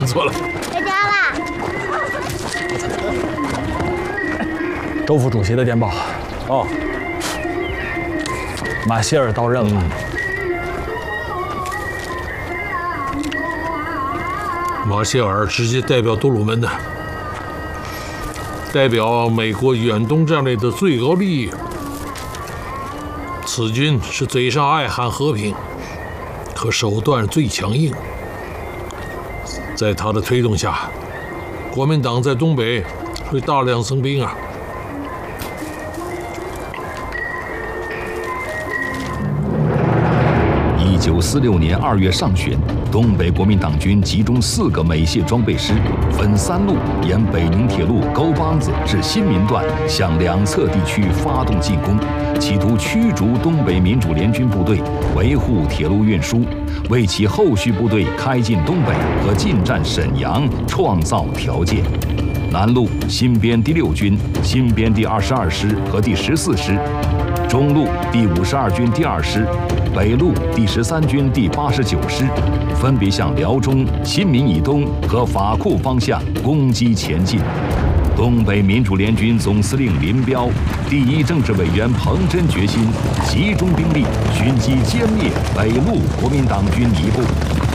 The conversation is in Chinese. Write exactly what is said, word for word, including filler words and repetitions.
错了。 回家啦。 周副主席的电报。 哦， 马歇尔到任了。 嗯、马歇尔直接代表杜鲁门的，代表美国远东战略的最高利益。此君是嘴上爱喊和平，可手段最强硬。在他的推动下，国民党在东北会大量增兵啊。 一九四六年二月上旬，东北国民党军集中四个美械装备师，分三路沿北宁铁路沟帮子至新民段，向两侧地区发动进攻，企图驱逐东北民主联军部队，维护铁路运输，为其后续部队开进东北和进占沈阳创造条件。南路新编第六军、新编第二十二师和第十四师，中路第五十二军第二师，北路第十三军第八十九师，分别向辽中、新民以东和法库方向攻击前进。东北民主联军总司令林彪、第一政治委员彭真决心集中兵力，寻机歼灭北路国民党军一部。